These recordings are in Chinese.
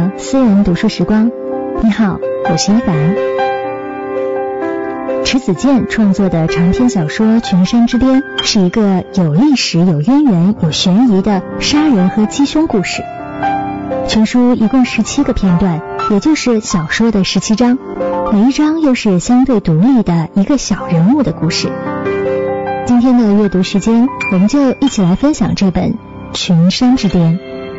的私人读书时光。你好，我是一凡。迟子建创作的长篇小说《群山之巅》是一个有历史、有渊源、有悬疑的杀人和鸡凶故事。全书一共17个片段，也就是小说的17章，每一章又是相对独立的一个小人物的故事。今天的阅读时间，我们就一起来分享这本《群山之巅》。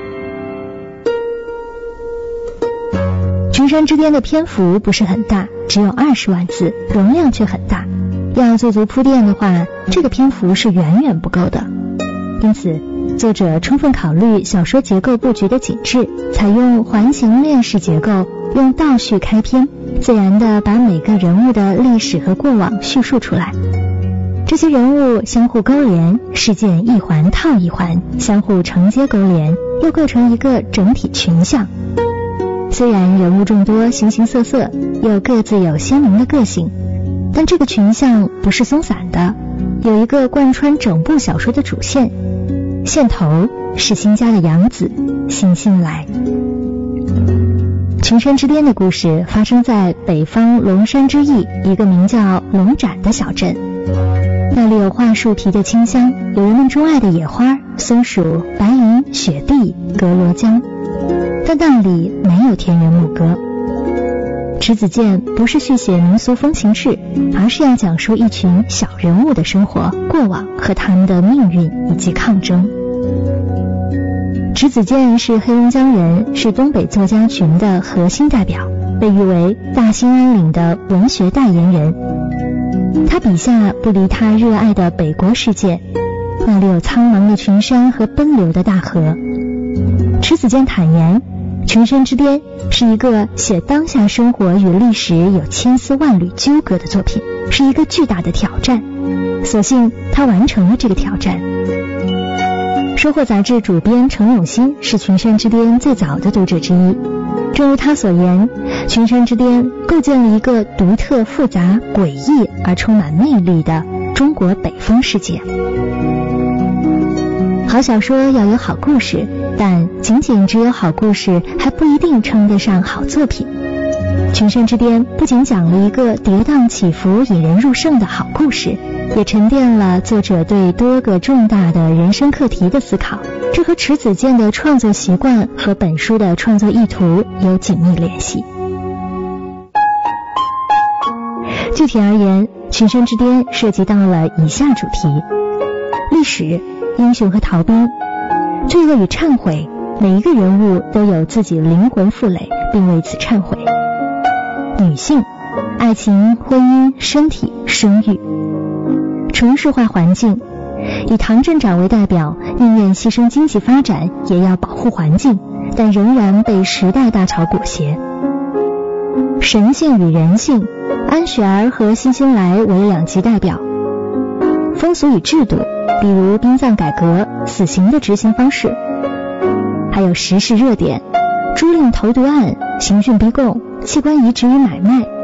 群山之巅的篇幅不是很大，只有20万字，容量却很大。要做足铺垫的话，这个篇幅是远远不够的。因此，作者充分考虑小说结构布局的紧致，采用环形链式结构，用倒叙开篇，自然地把每个人物的历史和过往叙述出来。这些人物相互勾连，事件一环套一环，相互承接勾连，又构成一个整体群像。虽然人物众多，形形色色，又各自有鲜明的个性，但这个群像不是松散的，有一个贯穿整部小说的主线。线头是新家的养子辛辛来。群山之巅的故事发生在北方龙山之役一个名叫龙斩的小镇，那里有桦树皮的清香，有人们钟爱的野花、松鼠、白银、雪地、格罗江，但那里没有田园牧歌。迟子建不是续写民俗风情志，而是要讲述一群小人物的生活、过往和他们的命运以及抗争。迟子建是黑龙江人，是东北作家群的核心代表，被誉为大兴安岭的文学代言人。他笔下不离他热爱的北国世界，那里有苍茫的群山和奔流的大河。迟子建坦言，群山之巅是一个写当下生活与历史有千丝万缕纠葛的作品，是一个巨大的挑战，所幸他完成了这个挑战。收获杂志主编程永新是群山之巅最早的读者之一，正如他所言，群山之巅构建了一个独特、复杂、诡异而充满魅力的中国北方世界。好小说要有好故事，但仅仅只有好故事还不一定称得上好作品。群山之巅不仅讲了一个跌宕起伏、引人入胜的好故事，也沉淀了作者对多个重大的人生课题的思考，这和迟子建的创作习惯和本书的创作意图有紧密联系。具体而言，群山之巅涉及到了以下主题：历史、英雄和逃兵、罪恶与忏悔，每一个人物都有自己灵魂负累，并为此忏悔；女性、爱情、婚姻、身体、生育；城市化环境，以唐镇长为代表，宁愿牺牲经济发展也要保护环境，但仍然被时代大潮裹挟；神性与人性，安雪儿和辛辛来为两极代表；风俗与制度，比如殡葬改革、死刑的执行方式；还有时事热点，朱令投毒案、刑讯逼供、器官移植与买卖、